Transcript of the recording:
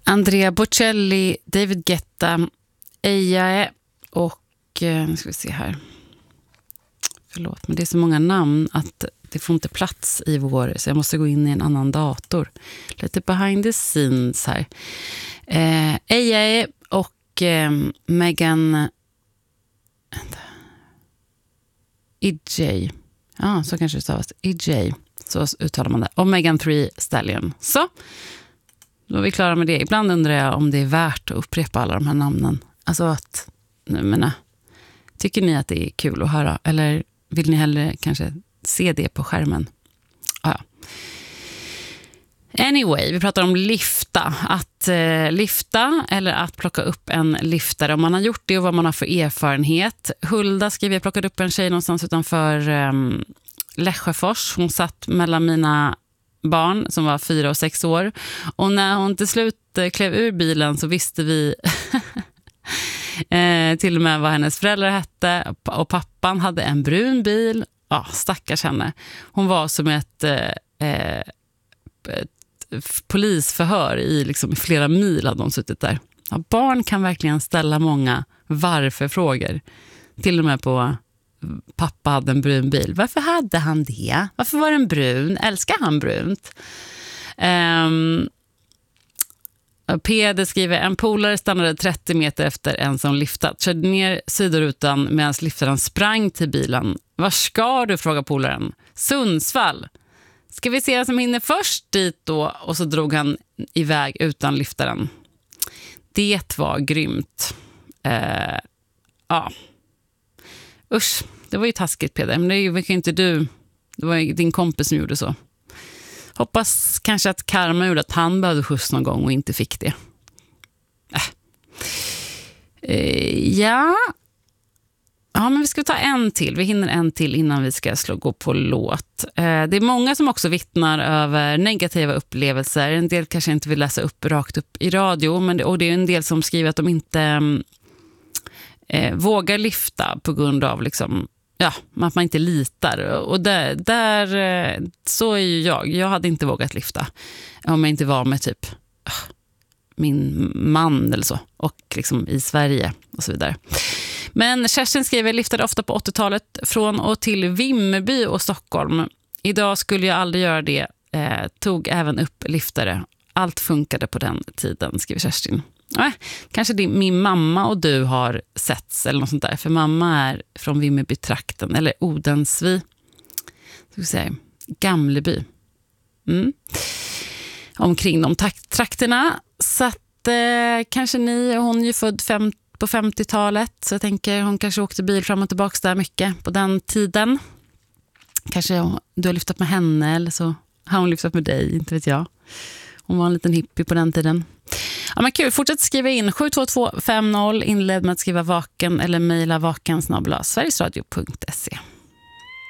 Andrea Bocelli, David Guetta, Ejae och nu ska vi se här. Förlåt, men det är så många namn att det får inte plats i vår, så jag måste gå in i en annan dator. Lite behind the scenes här. Ejae och Megan EJ. Ja, så kanske det stavas. EJ. Så uttalar man det. Och Megan Thee Stallion. Så, då är vi klara med det. Ibland undrar jag om det är värt att upprepa alla de här namnen. Alltså att, nu menar, tycker ni att det är kul att höra? Eller vill ni hellre kanske se det på skärmen? Ja. Anyway, vi pratar om lyfta. Att lyfta eller att plocka upp en lyftare. Om man har gjort det och vad man har för erfarenhet. Hulda skriver, jag plockade upp en tjej någonstans utanför Lesjöfors. Hon satt mellan mina barn som var 4 och 6 år. Och när hon till slut klev ur bilen så visste vi till och med vad hennes föräldrar hette. Och pappan hade en brun bil. Ja, stackars henne. Hon var som ett polisförhör i liksom flera mil hade de suttit där. Ja, barn kan verkligen ställa många varför-frågor. Till och med på pappa hade en brun bil. Varför hade han det? Varför var den brun? Älskar han brunt? Peder skriver, en polare stannade 30 meter efter en som lyftat. Körde ner sidorutan medan liftaren sprang till bilen. Var ska du, frågar polaren. Sundsvall. Ska vi se vem som hinner först dit då? Och så drog han iväg utan lyftaren. Det var grymt. Ja. Usch, det var ju taskigt, Peder. Men det var ju inte du. Det var ju din kompis som gjorde så. Hoppas kanske att karma gjorde att han behövde skjuts någon gång och inte fick det. Ja, men vi ska ta en till. Vi hinner en till innan vi ska gå på låt. Det är många som också vittnar över negativa upplevelser. En del kanske inte vill läsa upp rakt upp i radio. Och det är en del som skriver att de inte vågar lyfta på grund av liksom, att man inte litar. Och där så är ju jag hade inte vågat lyfta om jag inte var med typ min man eller så, och liksom i Sverige och så vidare. Men Kerstin skriver, lyftade ofta på 80-talet från och till Vimmerby och Stockholm. Idag skulle jag aldrig göra det. Tog även upp lyftare. Allt funkade på den tiden, skriver Kerstin. Kanske min mamma och du har setts eller något sånt där. För mamma är från Vimmerby-trakten. Eller Odensvi. Ska vi säga. Gamleby. Omkring de trakterna. Så att kanske hon är ju född på 50-talet. Så jag tänker hon kanske åkte bil fram och tillbaka där mycket på den tiden. Kanske du har lyftat med henne eller så har hon lyftat med dig, inte vet jag. Hon var en liten hippie på den tiden. Ja, men kul, fortsätt skriva in 72250, inled med att skriva vaken eller mejla vaken@sverigesradio.se.